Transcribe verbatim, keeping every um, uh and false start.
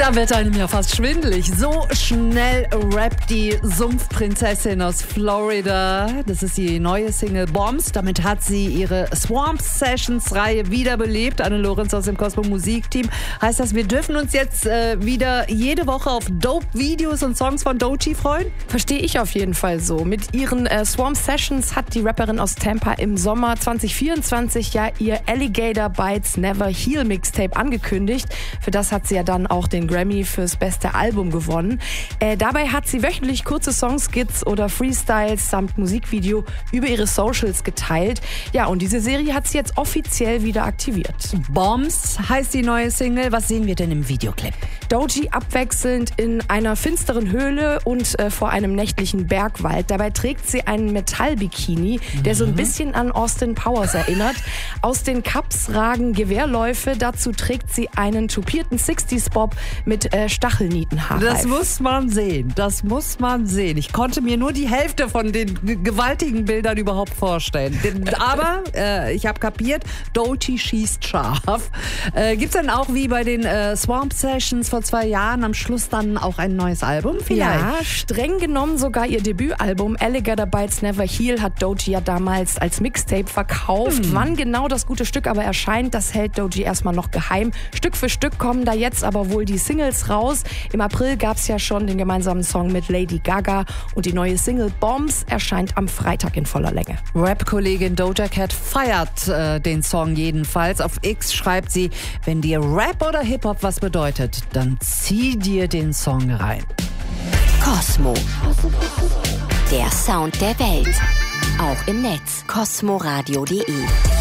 Da wird einem ja fast schwindelig. So schnell rappt die Sumpfprinzessin aus Florida. Das ist die neue Single Bombs. Damit hat sie ihre Swamp Sessions Reihe wiederbelebt. Anne Lorenz aus dem Cosmo Musikteam. Heißt das, wir dürfen uns jetzt äh, wieder jede Woche auf dope Videos und Songs von Doechii freuen? Verstehe ich auf jeden Fall so. Mit ihren äh, Swamp Sessions hat die Rapperin aus Tampa im Sommer zwanzig vierundzwanzig ja ihr Alligator Bites Never Heal Mixtape angekündigt. Für das hat sie ja dann auch den Grammy fürs beste Album gewonnen. Äh, dabei hat sie wöchentlich kurze Songskits oder Freestyles samt Musikvideo über ihre Socials geteilt. Ja, und diese Serie hat sie jetzt offiziell wieder aktiviert. Bombs heißt die neue Single. Was sehen wir denn im Videoclip? Doechii abwechselnd in einer finsteren Höhle und äh, vor einem nächtlichen Bergwald. Dabei trägt sie einen Metallbikini, der mhm. so ein bisschen an Austin Powers erinnert. Aus den Cups ragen Gewehrläufe. Dazu trägt sie einen tupierten sechziger-Bob mit äh, Stachelnietenhaar. Das muss man sehen. Das muss man sehen. Ich konnte mir nur die Hälfte von den g- gewaltigen Bildern überhaupt vorstellen. Aber äh, ich habe kapiert, Doechii schießt scharf. Äh, Gibt es dann auch wie bei den äh, Swamp Sessions vor zwei Jahren am Schluss dann auch ein neues Album vielleicht? Ja, streng genommen sogar ihr Debütalbum Alligator Bites Never Heal hat Doechii ja damals als Mixtape verkauft. Hm. Wann genau das gute Stück aber erscheint, das hält Doechii erstmal noch geheim. Stück für Stück kommen da jetzt aber wohl die Singles raus. Im April gab es ja schon den gemeinsamen Song mit Lady Gaga und die neue Single Bombs erscheint am Freitag in voller Länge. Rap-Kollegin Doja Cat feiert äh, den Song jedenfalls. Auf X schreibt sie, wenn dir Rap oder Hip-Hop was bedeutet, dann zieh dir den Song rein. Cosmo. Der Sound der Welt. Auch im Netz. cosmoradio punkt de